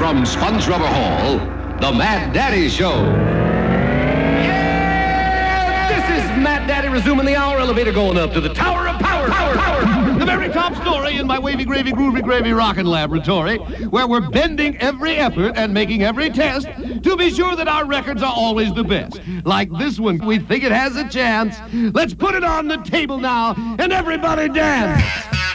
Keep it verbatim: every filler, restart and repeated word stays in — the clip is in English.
from Sponge Rubber Hall, the Mad Daddy Show. Yeah! This is Mad Daddy resuming the hour elevator going up to the Tower of Power. Power, power. The very top story in my wavy, gravy, groovy, gravy rockin' laboratory, where we're bending every effort and making every test to be sure that our records are always the best. Like this one, we think it has a chance. Let's put it on the table now, and everybody dance.